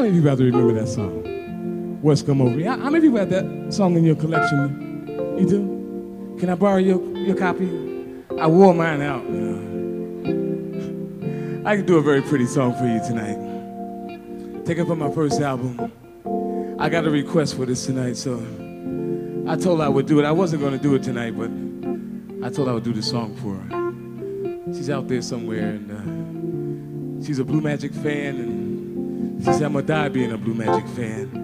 many people out there remember that song? What's Come Over Me? How many people have that song in your collection? You do? Can I borrow your copy? I wore mine out. You know. I can do a very pretty song for you tonight. Take it from my first album. I got a request for this tonight, so I told her I would do it. I wasn't going to do it tonight, but I told her I would do the song for her. She's out there somewhere, and she's a Blue Magic fan, and she said, I'm going to die being a Blue Magic fan.